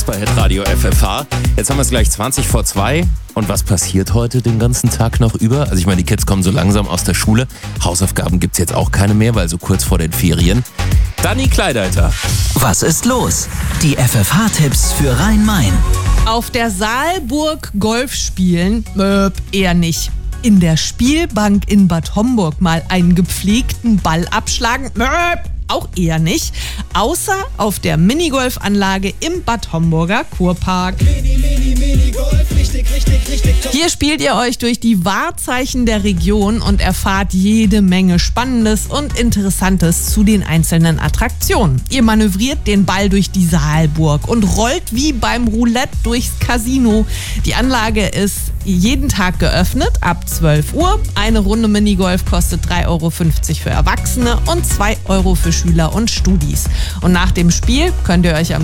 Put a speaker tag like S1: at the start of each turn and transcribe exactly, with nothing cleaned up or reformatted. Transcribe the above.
S1: uns bei Hitradio F F H. Jetzt haben wir es gleich zwanzig vor zwei. Und was passiert heute den ganzen Tag noch über? Also ich meine, die Kids kommen so langsam aus der Schule. Hausaufgaben gibt's jetzt auch keine mehr, weil so kurz vor den Ferien. Dani Kleideiter.
S2: Was ist los? Die F F H-Tipps für Rhein-Main.
S3: Auf der Saalburg Golf spielen? Möp, eher nicht. In der Spielbank in Bad Homburg mal einen gepflegten Ball abschlagen? Möp, auch eher nicht. Außer auf der Minigolfanlage im Bad Homburger Kurpark.
S4: Mini, mini, Minigolf, richtig, richtig, richtig top.
S3: Hier spielt ihr euch durch die Wahrzeichen der Region und erfahrt jede Menge Spannendes und Interessantes zu den einzelnen Attraktionen. Ihr manövriert den Ball durch die Saalburg und rollt wie beim Roulette durchs Casino. Die Anlage ist jeden Tag geöffnet ab zwölf Uhr. Eine Runde Minigolf kostet drei Euro fünfzig für Erwachsene und zwei Euro für Schüler und Studis. Und nach dem Spiel könnt ihr euch am